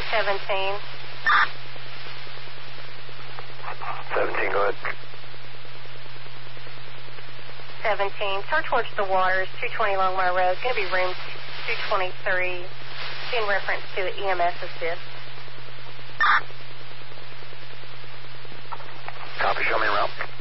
17. 17, go ahead. 17. Turn towards the waters, 220 Longmire Road. Going to be room 223. In reference to EMS assist. Copy, show me around.